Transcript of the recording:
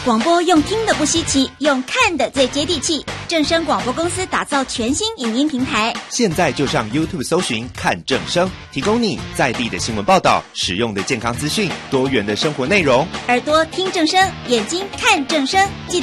广播用听的不稀奇，用看的最接地气。正声广播公司打造全新影音平台， 现在就上 YouTube 搜寻看正声，提供你在地的新闻报道、实用的健康资讯、多元的生活内容。 耳朵听正声，眼睛看正声。